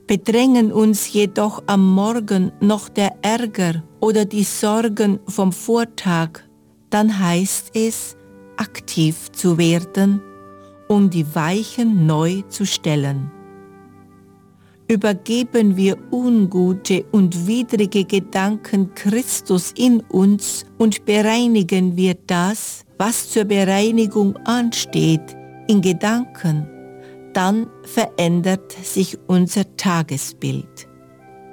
Bedrängen uns jedoch am Morgen noch der Ärger oder die Sorgen vom Vortag, dann heißt es, aktiv zu werden, um die Weichen neu zu stellen. Übergeben wir ungute und widrige Gedanken Christus in uns und bereinigen wir das, was zur Bereinigung ansteht, in Gedanken, dann verändert sich unser Tagesbild.